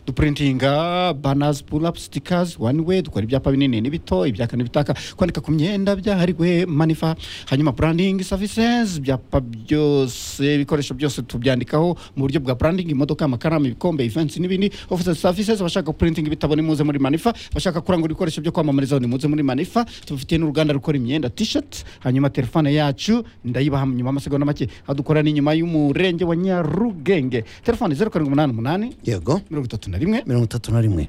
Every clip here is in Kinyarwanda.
duprintinga banners, pull-up stickers, one way, dukora ibyapa binini n'ibito, ibyaka n'ibitaka, kwandika ku myenda byahariwe manifa, hanyuma branding services, byapa byose, ibikoresho byose tubyandikaho mu buryo bwa branding, imodoka, amakaramu, ibikombe, events n'ibindi. Office services, bashaka printing ibitabo ni muze muri manifa, bashaka kurangura ibikoresho byo kwamamariza ni muze muri manifa. Tubifitiye n'uruganda rukora imyenda t-shirt. Hanyuma telefone yacu ndayibaha nyuma amasegonda make, hadukora ni nyuma y'umurenge wa Nyarugenge. Telefone 0788 yego 31 31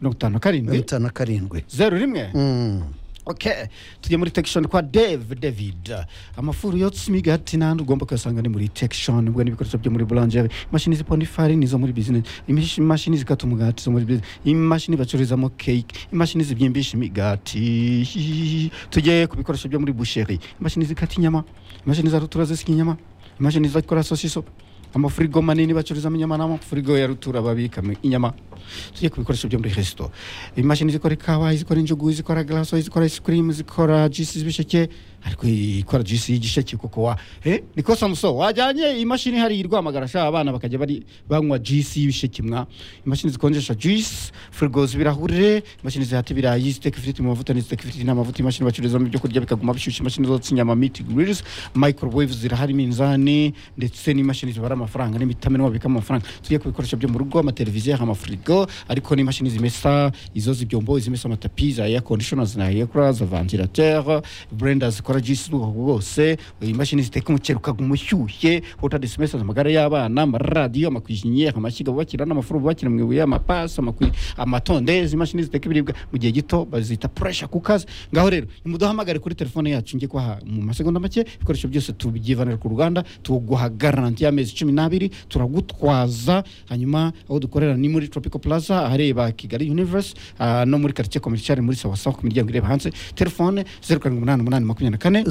57 01. Okay, tujye muri Tection kwa David. Amafuru yose imigati nandi ugomba kuyasanga ni muri Tection, ubwo n'ibikoresho byo muri boulangerie, machine zipondifari nizo muri business, imashini zikata umugati zo muri business, imashini bacururizamo cake, imashini zibyimbisha imigati. Tujye ku bikoresho byo muri boucherie, imashini zikata inyama, imashini za rutura zisika inyama, imashini zikora sosiso, amafrigo manini bacururizamo inyama n'amafrigo ya rutura babika inyama. Tujye ku bikoresho byo muri resto, imashini zikora ikawa, zikora injugu, zikora glace, zikora ice cream, zikora juice z'ibisheke, ariko ikora juice y'igisheke kuko wa niko Samuso wajyanye imashini hari irwamagara sha abana bakajya bari banywa juice y'ibisheke mwa. Imashini zikonjesha juice, frigo zibirahure, imashini zihata ibirayi, steak ifite mu mavuta, ni steak ifite n'amavuta, imashini bacururizamo ibyo kurya bikaguma bishyushye, imashini zotsa inyama, meat grills, microwave zirahari, minzani, ndetse n'imashini zibara amafaranga n'imitamenwa babika amafaranga. Tujye ku bikoresho byo mu rugo, amateleviziyo, amafrigo, ariko n'imashini zimesa, izo zibyombo, izimesa amatapiza, air conditioners na air coolers, ventilateur, blenders zikora juice rwose, imashini ziteka umuceri ukaguma ushyushye, water dispensers, amagare y'abana, amaradiyo, amakwishinye, amashyiga bubakira n'amafuru bubakira mu ibuye, amapasi, amatondezi, imashini ziteka ibiribwa mu gihe gito bazita pressure cookers. Ngaho rero nimuduhamagare kuri telefone yacu ngiye kwa mu masegonda make, ibikoresho byose tubyivanira ku ruganda, tuguha garanti y'amezi 12, turagutwaza. Hanyuma aho dukorera ni muri Tropical Plaza ahareba Kigali Universe, no muri quartier commercial muri sawa ku miryango ireba hanze. Telefone 0788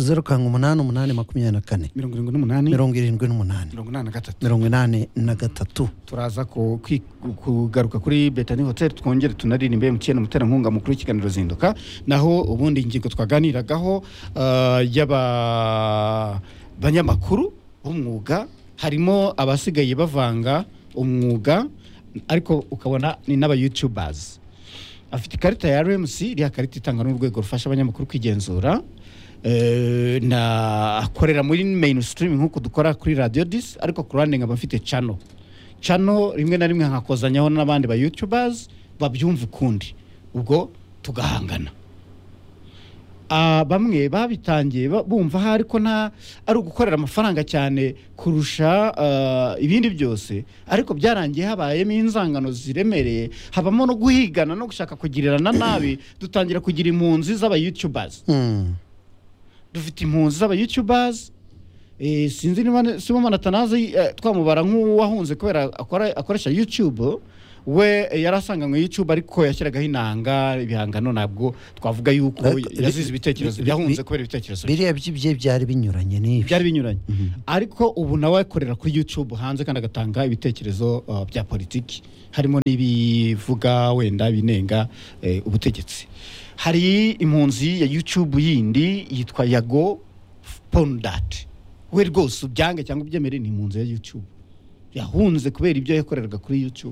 0888 78 turaza kugaruka kuri Betani Hotel, twongere tunaririmbe MTN muterankunga mukuru w'ikiganiro Zinduka. Naho ubundi ingingo twaganiragaho yaba banyamakuru umwuga, harimo abasigaye bavanga umwuga ariko ukabona ni n'aba YouTubers. Afite ikarita ya RMC, iriya karita itanga n'urwego rufasha abanyamakuru kwigenzura, na akorera muri mainstream nkuko dukora kuri Radio Dis, ariko ku ruhande nkaba mfite channel rimwe na rimwe nkakozanyaho n'abandi ba YouTubers babyumva ukundi, ubwo tugahangana. Bamwe babitangiye bumva hari ko nta ari ugukorera amafaranga cyane kurusha ibindi byose, ariko byarangiye habayemo inzangano ziremereye, habamo no guhigana no gushaka kugirirana nabi, dutangira kugira impunzi z'aba YouTubers. Dufite impunzi z'aba YouTubers, sinzi niba Simon Atanazi twamubara nk'uwahunze kubera akoresha YouTube. We yarasanganywe YouTube ariko yashyiragaho inanga ibihangano, nabwo twavuga yuko yazize ibitekerezo byahunze kubera ibitekerezo biriya byibye byari binyuranye n'ibyo byari binyuranye. Ariko ubu nawe akorera kuri YouTube hanze kandi agatanga ibitekerezo bya politiki, harimo n'ibivuga wenda binenga ubutegetsi. Hari impunzi ya YouTube yindi yitwa Yago Pondat, we rwose ubyange cyangwa ubyemere ni impunzi ya YouTube, yahunze kubera ibyo yakoreraga kuri YouTube.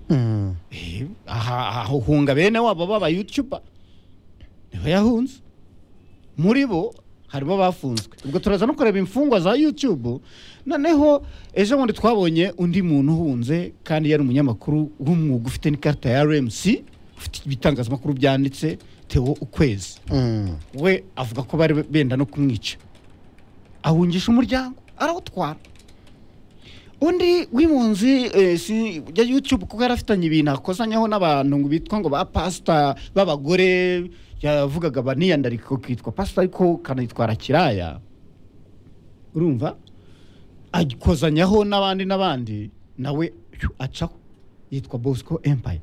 Hunga bene wabo baba YouTuber niho yahunze. Muri bo harimo bafunzwe, ubwo turaza no kureba imfungwa za YouTube. Noneho ejo bundi twabonye undi muntu uhunze kandi yari umunyamakuru w'umwuga ufite n'ikarita ya RMC, ufite ibitangazamakuru byanditse, Theo Ukwezi. We avuga ko bari benda no kumwica, ahungisha umuryango arawutwara. Undi w'impunzi ya YouTube kuko yarafitanye ibintu akozanyaho n'abantu bitwa ngo ba pastor b'abagore, yavugaga baniyandariko kwitwa pastor ariko kanitwara kiraya, urumva agikozanyaho n'abandi nawe aca yitwa Bosco Empire.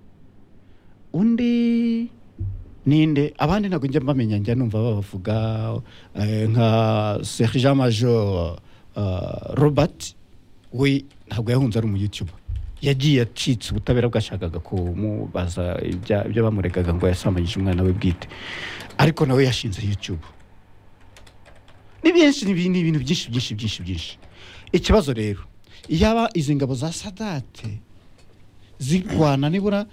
Undi ninde abandi ntago njye mbamenya, njya numva bavuga nka Sergeant Major Robert, we ntabwo yahunze ari mu YouTuber, yagiye acitse ubutabera bwashakaga kumubaza ibyo bamuregaga ngo yasamanyije umwana we bwite, ariko nawe yashinze YouTube. Ni ibintu byinshi. Ikibazo rero yaba izi ngabo za Sadate zirwana nibura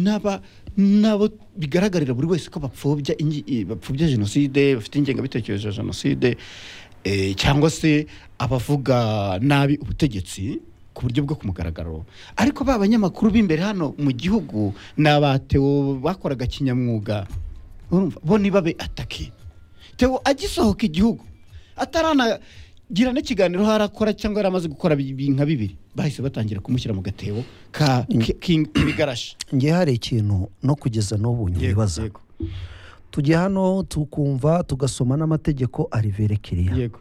nabo bigaragarira buri wese ko bapfobya jenoside, bafite ingengabitekerezo ya jenoside, cyangwa se abavuga nabi ubutegetsi ku buryo bwo kumugaragaro. Ariko ba banyamakuru b'imbere hano mu gihugu n'abateo bakoraga kinyamwuga, urumva bo nibabe ataki Theo agisohoka igihugu ataranagira n'ikiganiro harakora cyangwa yaramaze gukora nka bibiri, bahise batangira kumushyira mu gatebo ka kibigarashi. Ngiye hari ikintu no kugeza n'ubu nyibaza. Tujye hano tukumva tugasoma n'amategeko ariverekiriya. Yego.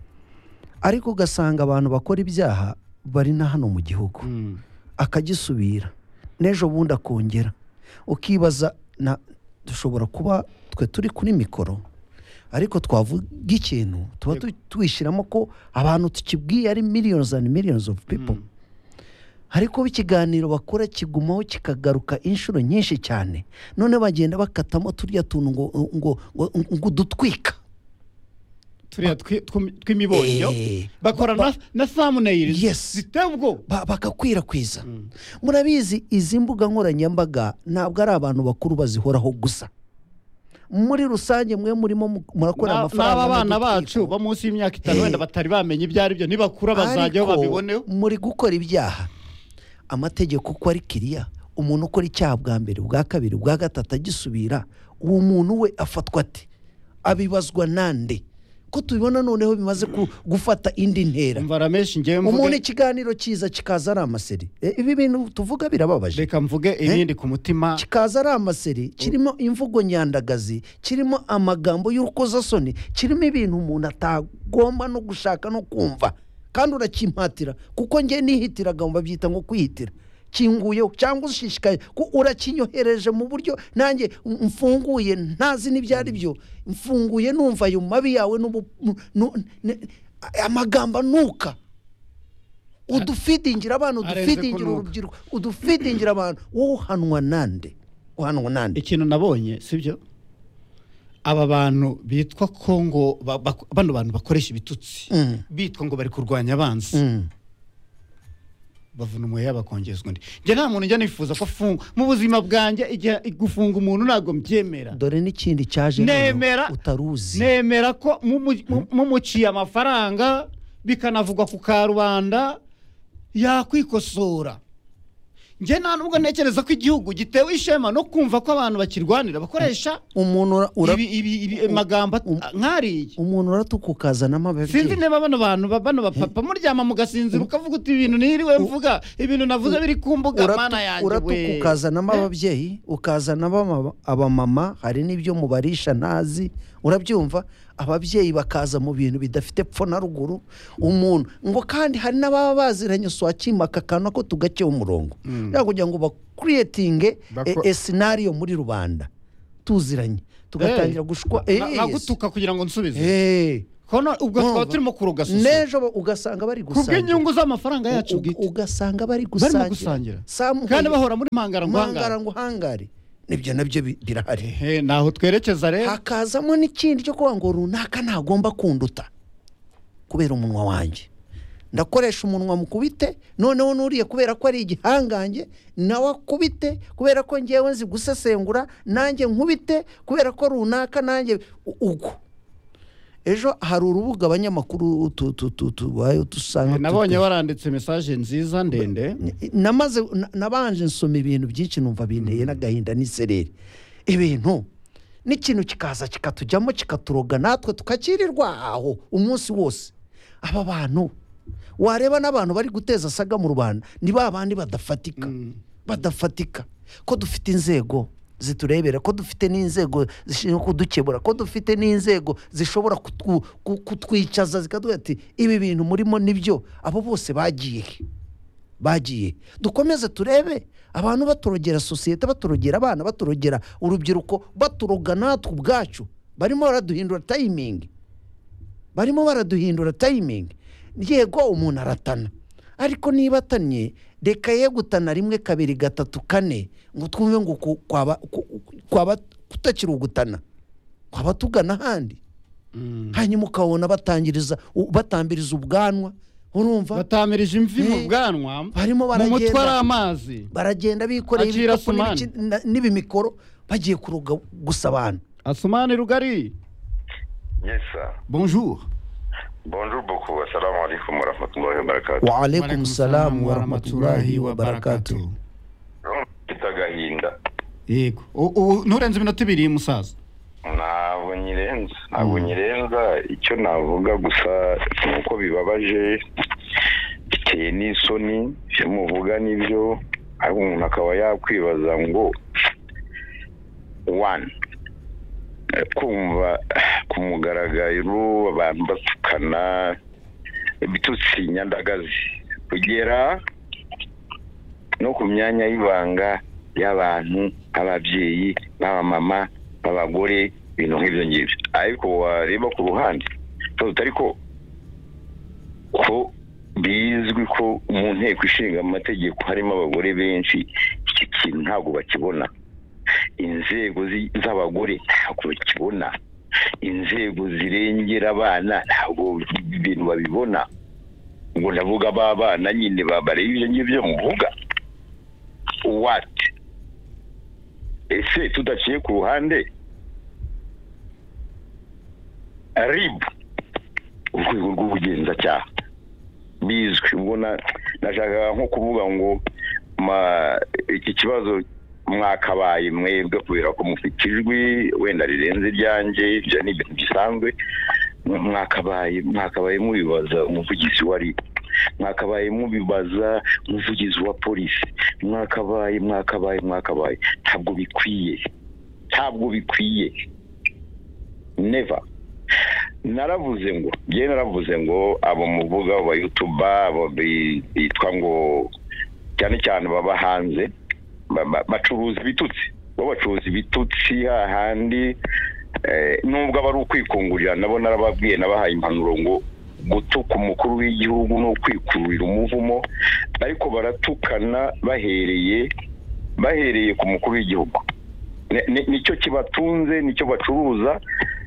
Ariko ugasanga abantu bakora ibyaha bari na hano mu gihugu. Akagisubira n'ejo bundi akongera. Ukibaza dushobora kuba twe turi kuri mikoro, ariko twavuga ikintu tuba twishiramo ko abantu tukibwiye ari millions and millions of people. Ariko ikiganiro bakora kigumaho kikagaruka inshuro nyinshi cyane, none bagenda bakatamo turya tuntu ngo dutwika turiya tw'imibonyo, bakora na thumbnails zitebwo bakakwirakwiza. Murabizi izi mbuga nkoranyambaga ntabwo ari abantu bakuru bazihoraho gusa. Muri rusange mwe murimo murakora amafaranga n'abana bacu ba munsi y'imyaka 5 wenda batari bamenye ibyari byo, nibakura bazajyaho babiboneho. Muri gukora ibyaha amategeko ko ari kiriya, umuntu ukora icyaha bwa mbere, bwa kabiri, bwa gatatu agisubira, uwo muntu we afatwa ati abibazwa nande ko tubibona noneho bimaze gufata indi ntera. Mvarameshi ngiye mvuge umuntu ikiganiro kiza kikaza ari amaseri. Ibi bintu tuvuga birababaje. Reka mvuge ibindi ku mutima. Kikaza ari amaseri, kirimo imvugo nyandagazi, kirimo amagambo y'urukozasoni, kirimo ibintu umuntu atagomba no gushaka no kumva, kandi urakimpatira kuko ngiye nihitiraga babyita ngo kwihitira. Kinguyeho cyangwa ushishikaye ko urakinyohereje mu buryo nanjye mfunguye ntazi n'ibyari byo, mfunguye numva ayo mabi yawe amagamba nuka udufidingira abantu, udufidingira urubyiruko, udufidingira abantu. Wowe uhanwa nande? Ikintu nabonye sibyo, aba bantu bitwa Kongo, bano bantu bakoresha ibitutsi bitwa ngo bari kurwanya abanzi, bavuna umuheha bakongezwa ndi. Nge nta muntu njya nifuza ko mu buzima bwanjye igihe gufunga umuntu ntago mbyemera. Dore n'ikindi cyaje utaruzi. Nemera ko mumuciye amafaranga bikanavugwa ku karubanda yakwikosora. Nge nta nubwo ntekereza ko igihugu gitewe ishema no kumva ko abantu bakirwanira bakoresha umuntu magamba nkariye. Umuntu uratukukazana amabebe. Sinzi neba bano bapapa muryama mugasinzira ukavuga uti ibintu niriwe mvuga, ibintu navuze biri kumbuga mana yanjye we. Uratukukazana amababyeyi, ukazana abamama, hari n'ibyo mubarisha ntazi, urabyumva. Ababyeyi bakaza mu bintu bidafite pfo na ruguru. Umuntu ngo kandi hari n'ababa baziranye swakimaka kana ko tugake umurongo kugira ngo creating a scenario muri rubanda tuziranye tugatangira gushwa nagutuka kugira ngo nsubize kono ubwo twaba turimo kuruga sose nejo ugasanga bari gusangira kubw'inyungu z'amafaranga yacu ugasanga bari gusangira kandi bahora muri mangara ngo hangare. Nibyo nabyo birahari. Naho twerekeza rero hakazamo n'ikindi cyo kuba ngo runaka ntagomba kunduta kubera umunwa wanjye, ndakoresha umunwa mukubite, noneho nuriye kubera ko ari igihangange nawe akubite kubera ko ngewe nzi gusesengura, nanjye nkubite kubera ko runaka nanjye uko. Ejo hari urubuga abanyamakuru tubaye dusanga, nabonye waranditse message nziza ndende, nabanje nsoma ibintu byinshi numva binteye n'agahinda n'isereri. Ibintu n'ikintu kikaza kikatujyamo kikaturoga natwe tukakirirwa aho umunsi wose. Aba bantu wareba n'abantu bari guteza saga mu Rwanda ni babandi badafatika ko dufite inzego ziturebera, ko dufite n'inzego zishinzwe kudukebura, ko dufite n'inzego zishobora kutwicaza zikaduha ati ibi bintu murimo nibyo. Abo bose bagiye dukomeze turebe abantu baturogera sosiyete, baturogera abana, baturogera urubyiruko, baturoga natwe ubwacu. Barimo baraduhindura timing. Yego umuntu aratana, ariko niba atanye reka ye gutana rimwe kabiri gatatu kane ngo twumve ngo kwaba kutakiri ugutana, kwaba tugana handi. Hanyuma ukabona batambiriza ubwanwa, urumva batamirije imvi mu bwanwa barimo mu mutwe ari amazi baragenda bikoreye Akira ibikapu n'ibimikoro bagiye kuruga gusa abantu. Asumani Rugari. Yes, sir. Bonjour. Bonjour beaucoup. Assalamu alaikum wa rahmatullahi wa barakatuh. Wa alaikum salam wa rahmatullahi wa barakatuh. Kitagahinda. Yego. Nurenze iminota 2 musaza. Ntabwo nyirenza icyo navuga gusa nuko bibabaje biteye n'isoni cyo muvuga nibyo ariko umuntu akaba yakwibaza ngo one kumva ku mugaragaro abantu batukana bitutsi nyandagazi kugera no ku myanya y'ibanga y'abantu ababyeyi n'abamama abagore ibintu nk'ibyo ngibyo ariko wareba ku ruhande tutari ko bizwi ko mu nteko ishinga amategeko harimo abagore benshi iki kintu ntabwo bakibona inzego z'abagore ntabwo bakibona inzego zirengera abana ntabwo ibintu babibona ngo ndavuga abana nyine bareba ibyo ngibyo muvuga what ese tudaciye ku ruhande RIB urwego rw'ubugenzacyaha bizwi ubona nashaka nko kuvuga ngo iki kibazo mwakabaye mwebwe kubera ko mufite ijwi wenda rirenze iryanjye ibyo ni ibintu bisanzwe mwakabaye mubibaza umuvugizi wa RIB mwakabaye mubibaza umuvugizi wa polisi mwakabaye ntabwo bikwiye never naravuze ngo abo muvuga aba YouTuber abo bitwa ngo cyane cyane baba hanze bacuruza ibitutsi hahandi nubwo aba ari ukwikungurira nabo narababwiye nabahaye impanuro ngo gutuka umukuru w'igihugu no kwikururira umuvumo ariko baratukana bahereye ku mukuru w'igihugu nicyo kibatunze nicyo bacuruza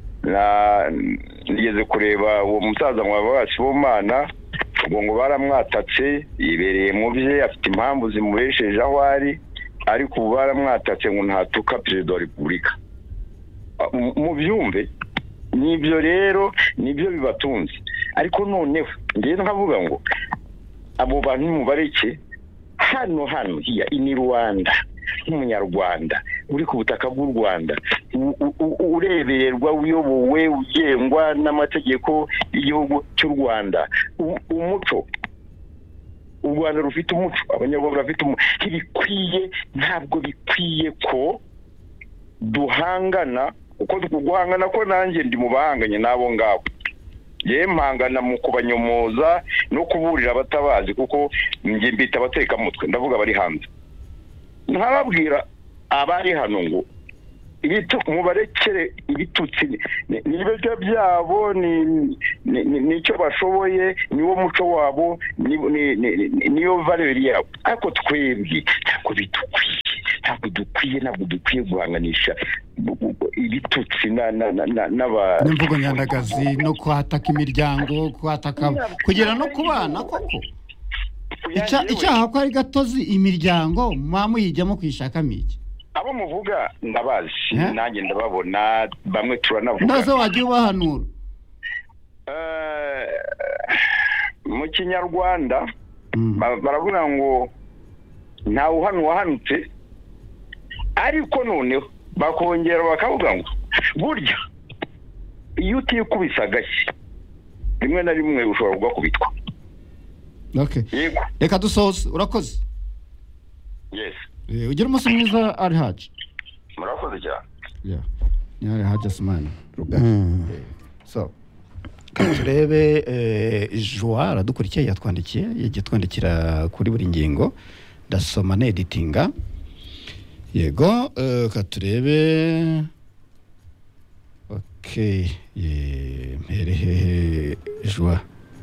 nigeze kureba uwo musaza mwaba Sibomana ngo baramwatatse yibereye mu bye afite impamvu zimuresheje aho ari ariko ubu baramwatatse ngo ntatuka perezida wa repubulika mu byumve nibyo rero nibyo bibatunze ariko noneho ngende nkavuga ngo abo bantu mubareke hano hiya ini Rwanda nk'umunyarwanda uri ku butaka bw'u Rwanda urebererwa uyobowe ugengwa n'amategeko y'igihugu cy'u Rwanda umuco u Rwanda rufite umuco abanyarwanda bafite umuco ntabwo bikwiye ko duhangana uko guhangana ko nanjye ndi mu bahanganye n'abo ngabo mpangana mu kubanyomoza no kuburira abatabazi kuko njye mbita abatekamutwe ndavuga bari hanze ntababwira abari hano ngo mubarekere ibitutsi n'ibyo byabo nicyo bashoboye niwo muco wabo niyo valeur yabo ariko twebwe ntabwo dukwiye guhanganisha ibitutsi n'imvugo nyandagazi no kwataka imiryango kwataka kugera no ku bana koko icyaha ko ari gatozi imiryango muyijyamo kwishakamo iki abo muvuga ndabazi nanjye ndababona bamwe turanavuga nazo wagiye ubahanura mu kinyarwanda baravuga ngo ntawe wahanutse ariko noneho bakongera bakavuga ngo burya iyo utikubise agashyi rimwe na rimwe ushobora kugakubitwa yego reka dusoze urakoze yes ugira umunsi mwiza ari haji murakoze cyane ni ari haji Asumani Rugari so turebe Joa aradukurikiye yagiye twandikira kuri buri ngingo ndasoma n'editinga yego katurebe mperehe Joa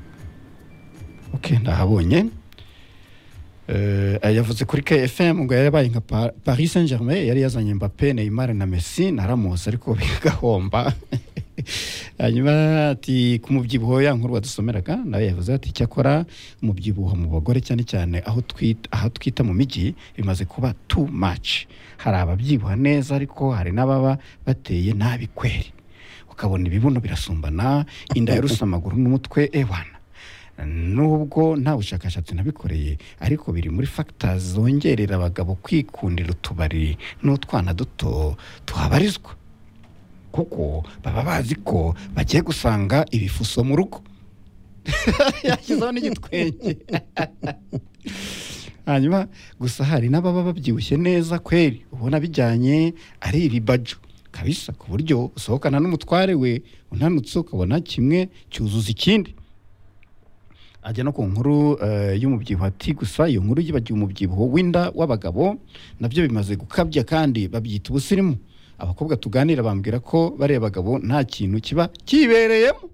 ndahabonye yavuze kuri KFM ngo yabaye nka Paris Saint-Germain yari yazanye Mbappé Neymar na Messi na Ramos ariko bigahomba hanyuma ati ku mubyibuho ya nkuru wadusomeraga nawe yavuze ati cyakora umubyibuho mu bagore cyane cyane aho twita mu mijyi bimaze kuba too much. Hari ababyibuha neza ariko hari n'ababa bateye nabi kweri, ukabona ibibuno birasumbana, inda yarusa amaguru n'umutwe ewana. Nubwo nta bushakashatsi nabikoreye ariko biri muri factors zongerera abagabo kwikundira utubari n'utwana duto tuhabarizwa, kuko baba bazi ko bagiye gusanga ibifuso mu rugo. Yashyizeho n'igitwenge. Hanyuma gusa hari n'ababa babyibushye neza kweri, ubona bijyanye ari ibibajo kabisa, ku buryo usohokana n'umutware we unanutse ukabona kimwe cyuzuza ikindi. Ajya no ku nkuru y'umubyibuho ati gusa iyo nkuru yibagiwe umubyibuho w'inda w'abagabo nabyo bimaze gukabya kandi babyita ubusirimu. Abakobwa tuganira bambwira ko bariya bagabo nta kintu kiba kibereyemo.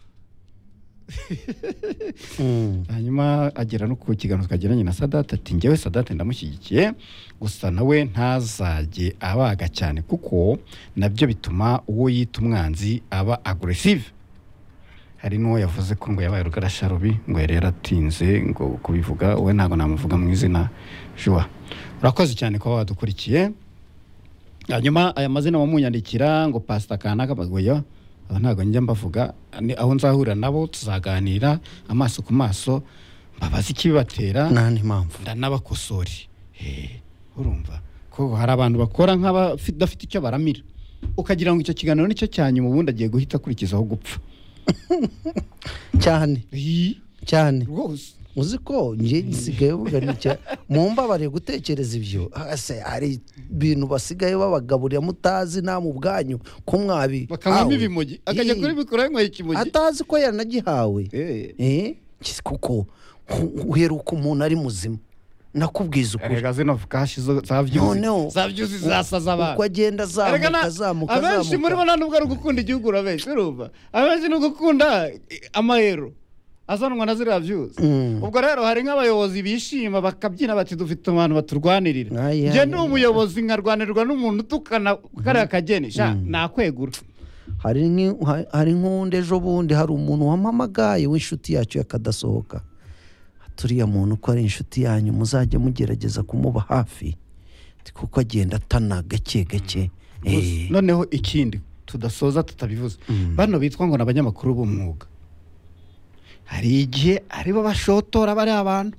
Hanyuma agera no ku kiganiro twagiranye na Sadat ati njyewe Sadat ndamushyigikiye, gusa nawe ntazajye abaga cyane kuko nabyo bituma uwo yita umwanzi aba aggressive. Hari n'uwo yavuze ko ngo yabaye rugarasharubi ngo yari yaratinze ngo kubivuga, we ntabwo namuvuga mu izina Joa. Urakoze cyane kuba wadukurikiye. Hanyuma aya mazina wamunyandikira ngo Pastor Kanaka bagoya, ntabwo njya mbavuga, aho nzahurira nabo tuzaganira amaso ku maso, mbabaza ikibibatera nani mpamvu ndanabakosori. Urumva ko hari abantu bakora nk'abadafite icyo baramira, ukagira ngo icyo kiganiro nicyo cyanyuma ubundi agiye guhita akurikizaho gupfa. cyane rwose. uzi ko njye nsigaye buganisha mu mbabare gutekereza ibyo ase hari ibintu basigaye babagaburira mutazi na mu bwanyu ko mwabi bakamwamo ibimogi akajya kuri mikoro yanyweye ikimogi atazi ko yanagihawe kuko uheruka umuntu ari muzima nakubwiza ukuri rega zino kashi zavyuzi zasaza abantu uko agenda zamuka abenshi muri bo nubwo ari gukunda igihugu urabenshi urumva abenshi no gukunda amahero azanwa na ziriya vyuzi. Ubwo rero hari nk'abayobozi bishima bakabyina bati dufite abantu baturwanirira. Je ndi umuyobozi nkarwanirwa n'umuntu tukana kare kageni sha nakwegura. Hari nk'unde ejo bundi hari umuntu wampamagaye w'inshuti yacu yakadasohoka. Turiya muntu ko ari inshuti yanyu muzajya mugerageza kumuba hafi kuko agenda atana gake gake. Noneho ikindi tudasoza tutabivuze, bano bitwa ngo n'abanyamakuru b'umwuga, hari igihe aribo bashotora bari abantu.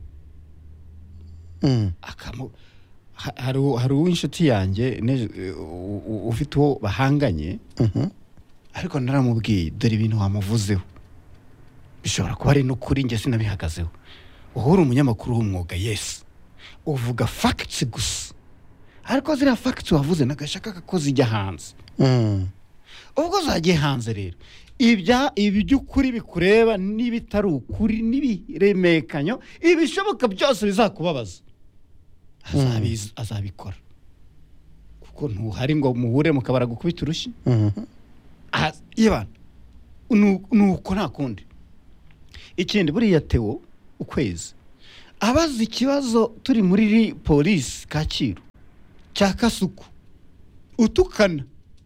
Hari uw'inshuti yanjye ufite uwo bahanganye, ariko naramubwiye dore ibintu wamuvuzeho bishobora kuba ari n'ukuri njye sinabihagazeho. Uhura umunyamakuru w'umwuga yes uvuga facts gusa, ariko ziriya facts wavuze nagashaka ko zijya hanze. Ubwo zagiye hanze rero iby'ukuri bikureba n'ibitari ukuri n'ibiremekanyo ibishoboka byose bizakubabaza azabikora, kuko ntuhari ngo muhure mukabara gukubita urushyi. Nuko nta kundi. Ikindi buriya Theo ukwezi abaza ikibazo turi muri polisi Kacyiru cya Kasuku utukana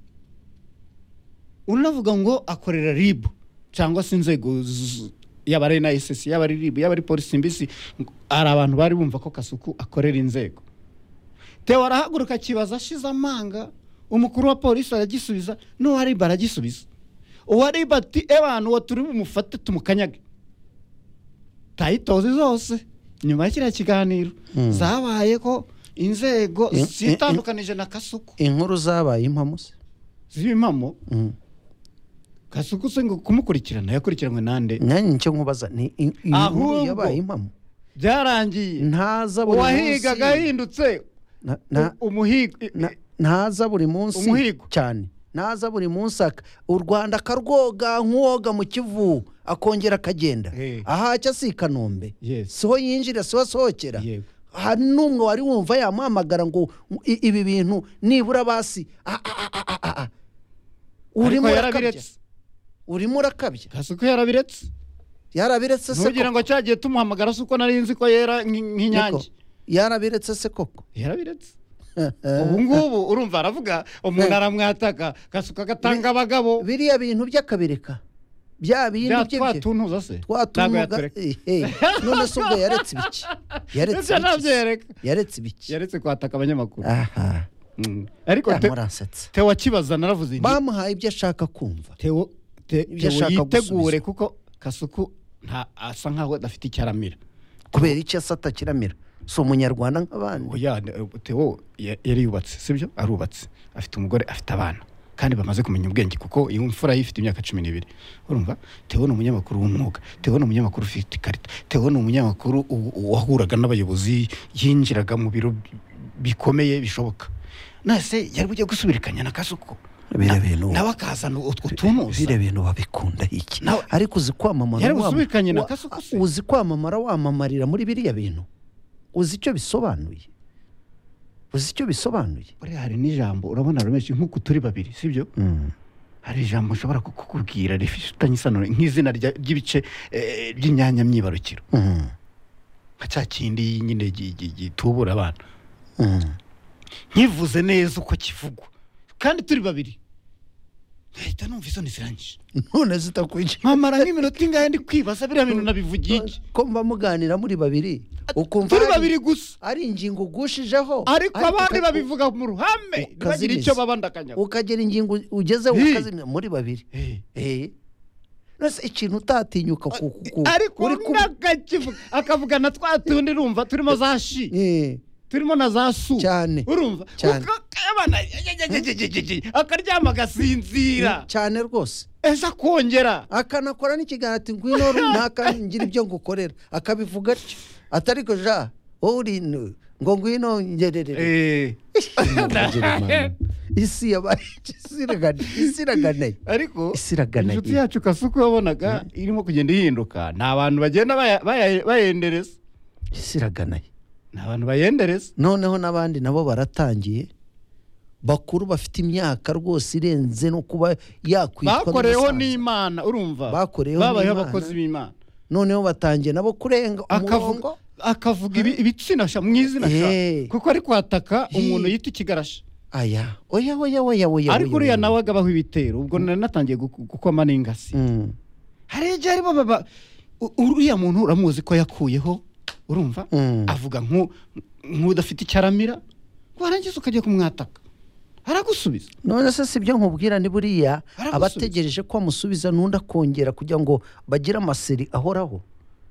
unavuga ngo akorera RIB cyangwa se inzego y'abari na SS y'abari RIB y'abari polisi mbisi, ari abantu bari bumva ko Kasuku akorera inzego. Theo arahaguruka kibaza ashize amanga, umukuru wa polisi aragisubiza, no ari baragisubiza. Uwari bati abantu waturi bumufate tumukanyage. Tayitozi zose nyuma y'ikira kiganiro zabaye ko inzego zitandukanije na Kasuku. Inkuru zabaye impamo se zibimamo. Kasuku se ngo kumukurikirana yakurikiranwe nande? Nanyi ncyo nkubaza ni inkuru yabaye impamo byarangiye. Ntaza buri munsi wahiga gahindutse umuhigo ntaza buri munsi cyane. Naza buri munsi u Rwanda karwoga nk'uwoga mu Kivu akongera akagenda. Aha cya si Kanombe siho yinjira siho sohokera. Hari n'umwe wari wumva yamuhamagara ngo ibi bintu nibura basi urimo urakabya. Kasuko yarabiretse se kugira ngo cyagiye tumuhamagara suko nari nzi ko yera nk'inyange. Yarabiretse se koko yarabiretse ubu ngubu urumva aravuga umuntu aramwataka Kasuku agatanga abagabo biriya bintu by'akabireka bya bindi bye twatuntuza se twatumuga none se ubwo yaretse ibiki yaretse ibiki yaretse kwataka abanyamakuru aha ariko muransetse Theo akibaza naravuze nti bamuhaye ibyo ashaka kumva Theo yitegure kuko Kasuku nta asa nkaho adafite icyaramira kubera icyo asata kiramira so umunyarwanda nk'abandi oya Theo yari yubatse sibyo arubatse afite umugore afite abana kandi bamaze kumenya ubwenge kuko iyo mfura yifite imyaka 12 urumva Theo ni umunyamakuru w'umwuga Theo ni umunyamakuru ufite ikarita Theo ni umunyamakuru wahuraga n'abayobozi yinjiraga mu biro bikomeye bishoboka nase yari bujye gusubirikanya na Kasuku bire bintu nabakazana utwo tunuza bire bintu babikunda iki ariko uzi kwamamara yari gusubirikanya na Kasuku uzi kwamamara wamamarira muri biriya bintu uzi icyo bisobanuye buri hari n'ijambo urabona rumeshi nk'uko turi babiri sibyo hari ijambo ushobora kukubwira rifitanye isano nk'izina ry'ibice by'inyanya myibarukiro nka cya kindi nyine gitubura abantu nkivuze neza uko kivugwa kandi turi babiri leta numva izo nizirangije none zitakwica nkamara nk'iminota ingahe ndi kwibaza biriya bintu nabivugiye ko mba muganira muri babiri ukumva turi babiri gusa ari ingingo ugushijeho ariko abandi babivuga mu ruhame bagira icyo babandakanya ukagera ingingo ugezeho ukazimya muri babiri nase ikintu utatinyuka ariko nagakivuga akavugana twatundi rumva turimo zashi turimo na za su cyane urumva ukabana akaryama gasinzira cyane rwose eza kongera akanakora n'ikiganiro ati ngwino runaka ngira ibyo ngukorera akabivuga atyo atari ko ja uri ngo ngwino ngererere isi yabaye isiragane ariko isiragane inshuti yacu Kasuku yabonaga irimo kugenda ihinduka nta bantu bagenda bayendereza isiragane n'abantu bayendereza noneho n'abandi nabo baratangiye bakuru bafite imyaka rwose irenze no kuba yakwitwa bakoreyeho n'Imana urumva babayeho abakozi b'Imana noneho batangiye nabo kurenga umurongo akavuga ibitsina sha mwizina sha kuko ari kwataka umuntu yita ikigarasha aya oya ariko uriya nawe agabaho ibitero ubwo natangiye gukoma n'ingasi hari igihe ari baba uriya muntu uramuzi ko yakuyeho urumva avuga nk'udafite icyaramira warangiza ukajya kumwataka aragusubiza none se sibyo nkubwira ni buriya abategereje ko amusubiza n'undi akongera kugira ngo bagire amaseri ahoraho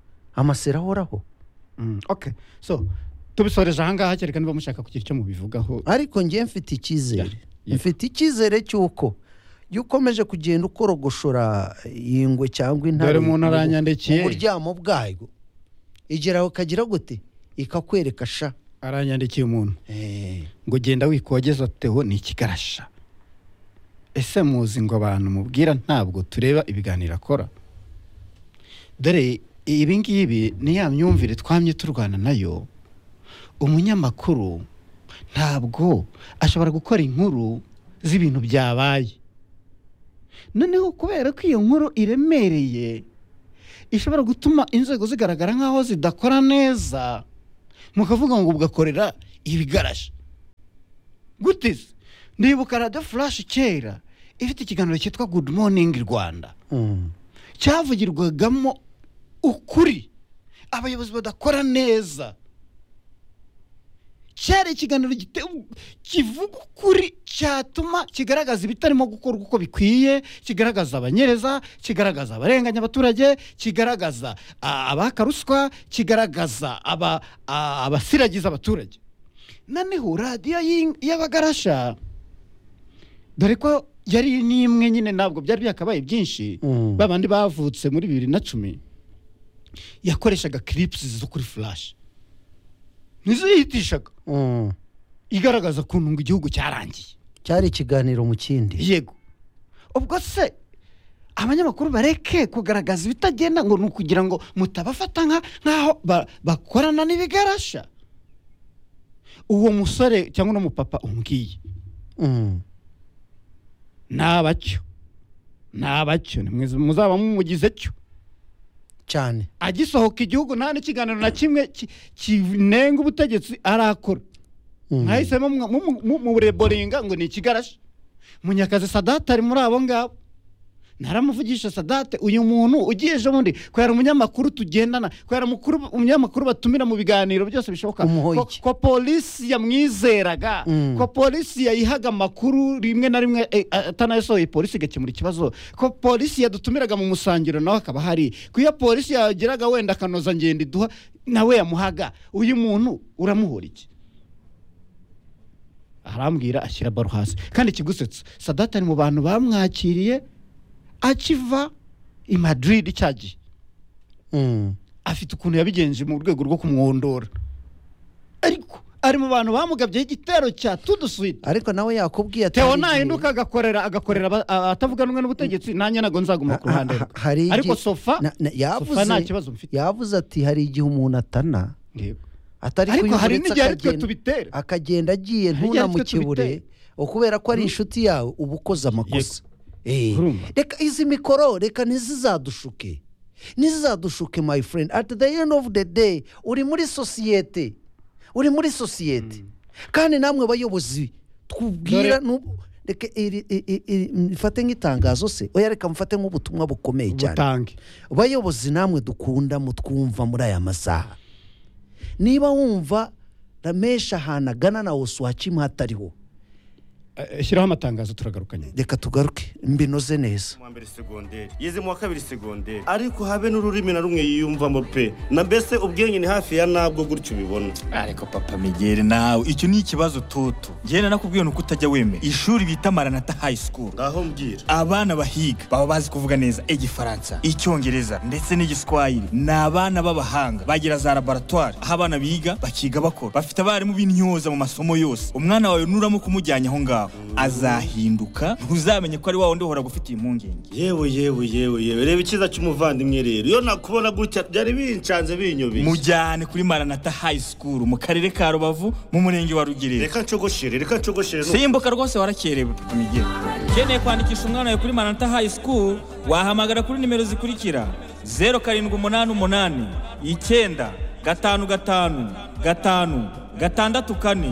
okay so tubisoreje ahangaha kereka niba mushaka kugira icyo mubivugaho ariko njye mfite icyizere cy'uko iyo ukomeje kugenda ukorogoshora ingwe cyangwa intare umuntu aranyandikiye uburyamo bwayo igeraho ukagira gute ikakwereka sha aranyandikiye umuntu ngo genda wikogeza Theo ni ikigarasha ese muzi ngo abantu mubwira ntabwo tureba ibiganiro akora dore ibi ngibi ni ya myumvire twamye turwana nayo umunyamakuru ntabwo ashobora gukora inkuru z'ibintu byabaye noneho kubera ko iyo nkuru iremereye ishobora gutuma inzego zigaragara nkaho zidakora neza mukavuga ngo ugakorera ibigarasha gutize ndibuka Radio Flash kera ifite ikiganiro cyitwa Good Morning Rwanda cyavugirwagamo ukuri abayobozi badakora neza cyari ikiganiro kivuga ukuri cyatuma kigaragaza ibitarimo gukorwa uko bikwiye kigaragaza abanyereza kigaragaza abarenganya abaturage kigaragaza abakaruswa kigaragaza abasiragiza abaturage noneho radiyo y'abagarasha dore ko yari n'imwe nyine ntabwo byari byakabaye byinshi babandi bavutse muri 2010 yakoreshaga clips zo kuri Flash nizihitishaga igaragaza kuntu ngo igihugu cyarangiye cyari ikiganiro mu kindi yego ubwo se abanyamakuru bareke kugaragaza ibitagenda ngo nukugira ngo mutabafata nkaho bakorana n'ibigarasha uwo musore cyangwa no mupapa umbwiye nabacyo nimwe muzaba mumugize cyo cyane agisohoka igihugu nta n'ikiganiro na kimwe kinenga ubutegetsi arakora mwahisemo mu bureboringa ngo ni ikigarashi. Munyakazi Sadate ari muri abo ngabo. Naramuvugisha Sadate, uyu muntu ugiye ejo bundi ko yari umunyamakuru tugendana, ko yari umunyamakuru batumira mu biganiro byose bishoboka, ko polisi yamwizeraga, ko polisi yayihaga amakuru rimwe na rimwe atanasohoye polisi igakemura ikibazo, ko polisi yadutumiraga mu musangiro nawe akaba hari, ko iyo polisi yageraga wenda akanoza ngende duha nawe yamuhaga. Uyu muntu uramuhora iki? Arambwira ashyira baro hasi. Kandi kigusetsa Sadate ari mu bantu bamwakiriye akiva i Madrid cyagiye. Afite ukuntu yabigenje mu rwego rwo kumwondora, ariko ari mu bantu bamugabye igitero cya tudusuite. Ariko nawe yakubwiye ati Theo nahinduka agakorera atavuganwe n'ubutegetsi, nanjye nago nzaguma ku ruhande. Ariko Sofa nta kibazo mfite. Yavuze ati hari igihe umuntu atana, atari ariko hari n'igihe aritwe tubitera, akagenda agiye ntunamukibure ukubera ko ari inshuti yawe uba ukoze amakosa. Reka izi mikoro reka ntizizadushuke my friend. At the end of the day uri muri societe kandi namwe bayobozi twubwira reka mfate nk'itangazo se oya reka mfate nk'ubutumwa bukomeye cyane. Bayobozi namwe dukunda mutwumva muri aya masaha, niba wumva Ramesha hanagana na Oswachima hatariho, shyiraho amatangazo turagarukanye. Reka tugaruke mbinoze neza. Mu mbere segonderi yize mu kabiri segonderi, ariko habe n'ururimi na rumwe yiyumvamo pe, na mbese ubwenge ni hafi ya nabwo gutyo ubibona. Ariko papa Migere nawe icyo ni ikibazo toto. Ngena nakubwiye nuko utajya wemera ishuri bita Maranatha High School. Ngaho mbwira abana bahiga baba bazi kuvuga neza Igifaransa, Icyongereza ndetse n'Igiswahili. N'abana b'abahanga bagira za laboratoire aho abana biga bakiga bakora, bafite abarimu b'intyoza mu masomo yose. Umwana wawe nuramo kumujyanye aho ngaho azahinduka, ntuzamenye ko ari wa wundi uhora gufitiye impungenge. Yewe reba ikiza cy'umuvandimwe rero, iyo nakubona gutya byari bincanze binyobeye. Mujyane kuri Maranatha High School mu karere ka Rubavu mu murenge wa Rugerero. Reka ncogoshere simbuka rwose warakerewe papa Migere. Keneye kwandikisha umwana wawe kuri Maranatha High School, wahamagara kuri nimero zikurikira 0788 9 5 5 6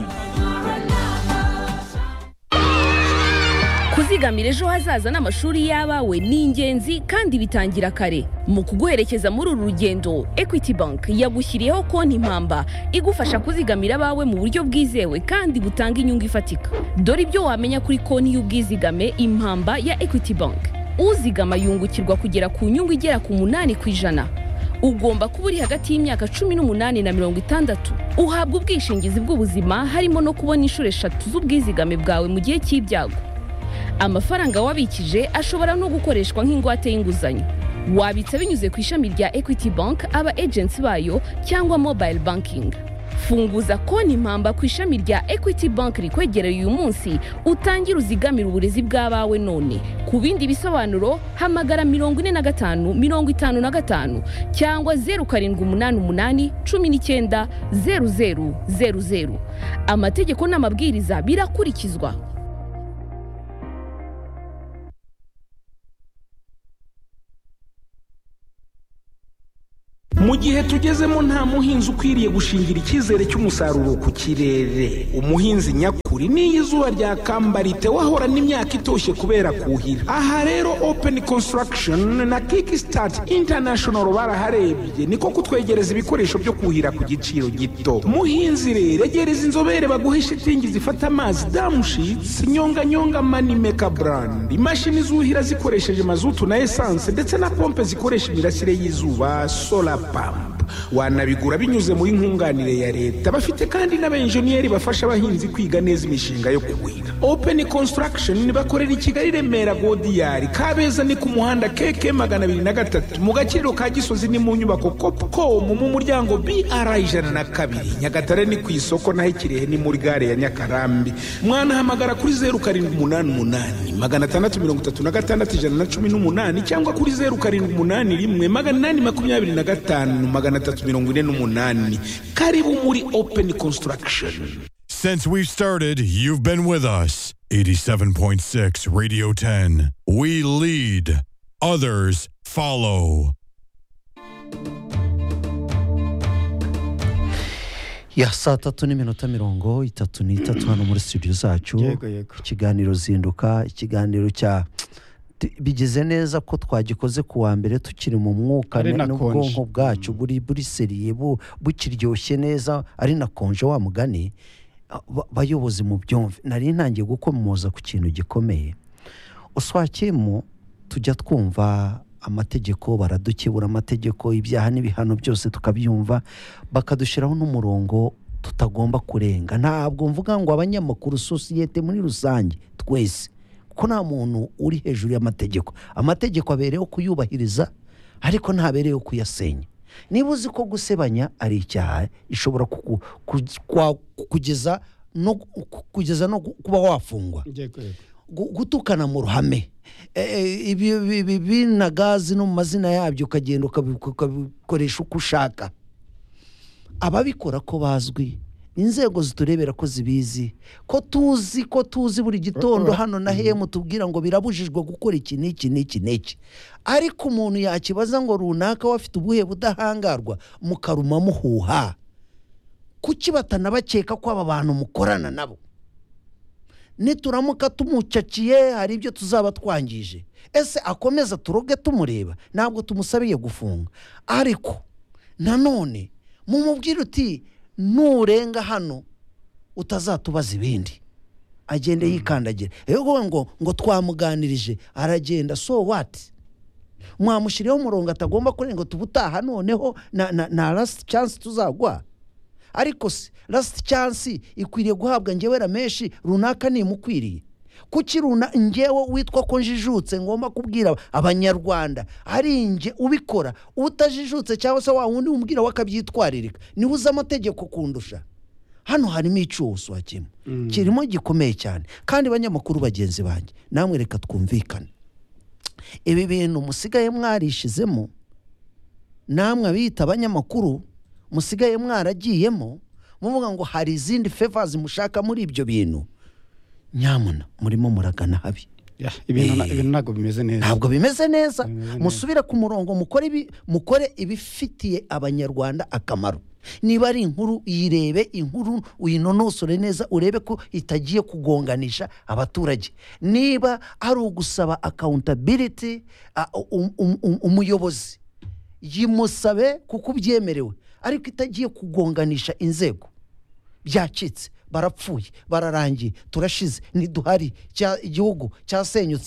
Kuzigamira ejo hazaza n'amashuri y'abawe ni ingenzi kandi bitangira kare. Mu kuguherekeza muri uru rugendo, Equity Bank yagushyiriyeho konti impamba igufasha kuzigamira abawe mu buryo bwizewe kandi butanga inyungu ifatika. Dore ibyo wamenya kuri konti y'ubwizigame impamba ya Equity Bank. Uzigama yungukirwa kugera ku nyungu igera ku 8%. Ugomba kuba uri hagati y'imyaka 18 na 60. Uhabwa ubwishingizi bw'ubuzima harimo no kubona inshuro 3 z'ubwizigame bwawe mu gihe cy'ibyago. Amafaranga wabikije ashobora no gukoreshwa nk'ingwate y'inguzanyo. Wabitsa binyuze ku ishami rya Equity Bank, aba agents bayo cyangwa mobile banking. Funguza konti impamba ku ishami rya Equity Bank rikwegereye uyu munsi, utangira uzigamira uburezi bw'abawe none. Ku bindi bisobanuro hamagara 45 55 cyangwa 0788 19 0000. Amategeko n'amabwiriza birakurikizwa. Mu gihe tugezemo nta muhinzi ukwiriye gushingira icyizere cy'umusaruro ku kirere. Umuhinzi nyakuri ni izuba rya kambarite wahora n'imyaka itoshye kubera kuhira. Aha rero Open Construction na Kickstart International baraharebye, niko kutwegereza ibikoresho byo kuhira ku giciro gito. Muhinzi rero egereza inzobere baguhe shitingi zifata amazi Damushits, nyonga Manimeka brand, imashini zuhira zikoresheje mazutu na essence ndetse na pompe zikoresha imirasire y'izuba solar pump. Wanabigura binyuze muri nkunganire ya leta. Bafite kandi n'abenjeniyeri bafasha abahinzi kwiga neza imishinga yo kuhira. Open Construction bakorera i Kigali, Remera, Godiyari, Kabeza ni ku muhanda KK 203, mu Gakiriro ka Gisozi ni mu nyubako Copcom mu muryango BR 102, Nyagatare ni ku isoko naho Kirehe ni muri gare ya Nyakarambi. Mwana hamagara kuri 0788 636 cyangwa kuri 0781 Karibu muri Open Construction. Since we've started, you've been with us. 87.6 Radio 10. We lead, others follow. ya 3:33 hano muri studio zacu. Yego. Ikiganiro zinduka, ikiganiro cya bigize neza ko twagikoze ku wa mbere tukiri mu mwuka n'ubwonko bwacu buri seriye bukiryoshye neza ari na konje wa mugani. Bayobozi mu byumve nari ntangiye gukomoza ku kintu gikomeye. Uswakemo tujya twumva amategeko, baradukebura amategeko, ibyaha n'ibihano byose tukabyumva, bakadushiraho n'umurongo tutagomba kurenga. Ntabwo mvuga ngo abanyamakuru, societe muri rusange, twese ko nta muntu uri hejuru y'amategeko. Amategeko abereyeho kuyubahiriza ariko ntabereyeho kuyasenya. Niba uzi ko gusebanya ari icyaha, ishobora kugeza no kuba wafungwa. Gutukana mu ruhame, ibi binagazi no mu mazina yabyo ukagenda ukabikoresha uko ushaka. Ababikora ko bazwi, inzego ziturebera ko zibizi, ko tuzi buri gitondo hano na hemu tubwira ngo birabujijwe gukora iki n'iki. Ariko umuntu yakibaza ngo runaka wafite ubuhe budahangarwa mukaruma muhuha, kuki batanabakeka ko aba bantu mukorana nabo? Nituramuka tumucaciye hari ibyo tuzaba twangije. Ese akomeza turoge tumureba? Ntabwo tumusabiye gufunga, ariko nanone mumubwira uti nurenga hano utazatubaza ibindi. Agende yikandagira. Ego ngo twamuganirije aragenda, so what? Mwamushiriyeho umurongo atagomba kurenga tubutaha noneho na last chance tuzagwa. Ariko se last chance ikwiriye guhabwa ngewe Rameshi runaka nimukwiriye. Kuki ngewe witwa ko njijutse ngomba kubwira abanyarwanda ari nge ubikora, utajijutse cyangwa se wa wundi umbwira wakabyitwaririka niwe uzi amategeko kundusha? Hano harimo icyuso hakimo kirimo gikomeye cyane. Kandi banyamakuru bagenzi banjye, namwe reka twumvikane. Ibi bintu musigaye mwarishizemo, namwe bita abanyamakuru musigaye mwaragiyemo, muvuga ngo hari izindi favors mushaka muri ibyo bintu, nyamuna murimo muragana habi. Ibintu ntabwo bimeze neza. Ntabwo bimeze neza. Musubira ku murongo, mukore ibifitiye abanyarwanda akamaro. Niba ari inkuru yirebe inkuru uyinonosore neza, urebe ko itagiye kugonganisha abaturage. Niba ari ugusaba accountability, umuyobozi yimusabe kuko byemerewe, ariko itagiye kugonganisha inzego. Byacitse, barapfuye, bararangiye, turashize, niduhari, igihugu cyasenyutse.